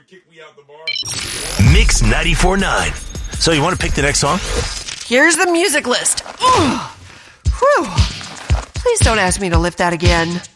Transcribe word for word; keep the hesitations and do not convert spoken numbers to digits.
Mix ninety-four point nine. So you want to pick the next song? Here's the music list. Whew. Please don't ask me to lift that again.